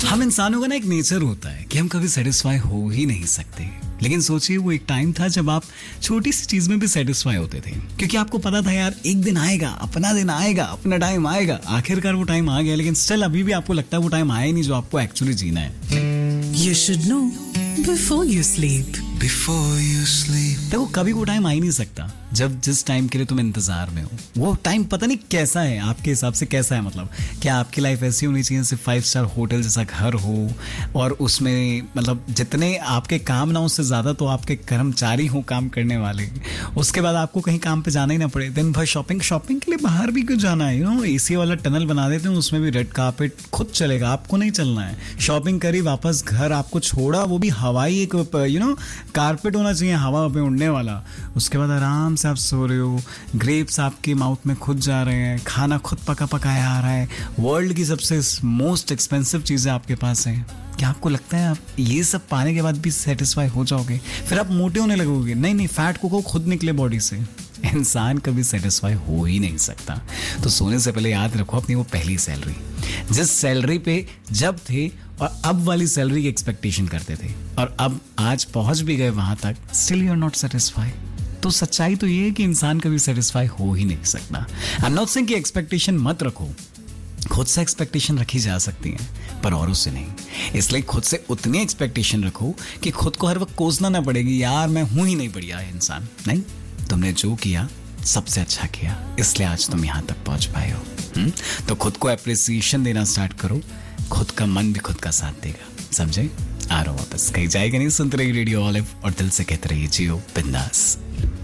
हम इंसानों का ना एक नेचर होता है कि हम कभी सेटिस्फाई हो ही नहीं सकते। लेकिन सोचिए वो एक टाइम था जब आप छोटी सी चीज में भी सेटिस्फाई होते थे, क्योंकि आपको पता था यार एक दिन आएगा, अपना दिन आएगा, अपना टाइम आएगा। आखिरकार वो टाइम आ गया, लेकिन स्टिल अभी भी आपको लगता है वो टाइम आया ही नहीं जो आपको एक्चुअली जीना है। You should know before you sleep. Before you sleep. देखो कभी वो टाइम आ ही नहीं सकता जब जिस टाइम के लिए तुम इंतजार में हो। वो टाइम पता नहीं कैसा है, आपके हिसाब से कैसा है। मतलब क्या आपकी लाइफ ऐसी होनी चाहिए सिर्फ 5 स्टार होटल जैसा घर हो, और उसमें मतलब जितने आपके काम ना उससे ज़्यादा तो आपके कर्मचारी हो काम करने वाले। उसके बाद आपको कहीं काम पे जाना ही ना पड़े। दिन भर शॉपिंग के लिए बाहर भी क्यों जाना है। AC वाला टनल बना देते हैं, उसमें भी रेड कारपेट खुद चलेगा, आपको नहीं चलना है। शॉपिंग करी, वापस घर आपको छोड़ा, वो भी हवाई एक कारपेट होना चाहिए हवा पे उड़ने वाला। उसके बाद आराम से आप सो रहे हो, ग्रेप्स आपके माउथ में खुद जा रहे हैं, खाना खुद पका पकाया आ रहा है, वर्ल्ड की सबसे मोस्ट एक्सपेंसिव चीज़ें आपके पास हैं। क्या आपको लगता है आप ये सब पाने के बाद भी सेटिस्फाई हो जाओगे? फिर आप मोटे होने लगोगे। नहीं, फैट को खुद निकले बॉडी से। इंसान कभी सेटिस्फाई हो ही नहीं सकता। तो सोने से पहले याद रखो अपनी वो पहली सैलरी, जिस सैलरी पे जब थे और अब वाली सैलरी की एक्सपेक्टेशन करते थे, और अब आज पहुंच भी गए वहां तक, still you are not satisfy. तो सच्चाई तो ये है कि इंसान कभी सेटिस्फाई हो ही नहीं सकता। आई एम नॉट सेइंग कि एक्सपेक्टेशन मत रखो, खुद से एक्सपेक्टेशन रखी जा सकती है पर औरों से नहीं। इसलिए खुद से उतनी एक्सपेक्टेशन रखो कि खुद को हर वक्त कोसना ना पड़ेगी, यार मैं हूं ही नहीं बढ़िया इंसान। नहीं, तुमने जो किया सबसे अच्छा किया, इसलिए आज तुम यहां तक पहुंच पाए हो। तो खुद को अप्रिसिएशन देना स्टार्ट करो, खुद का मन भी खुद का साथ देगा। समझे? आ रहा हूं वापस, कहीं जाएगा नहीं। सुनते रहिए रेडियो ऑलिव और दिल से कहते रहिए जियो बिंदास।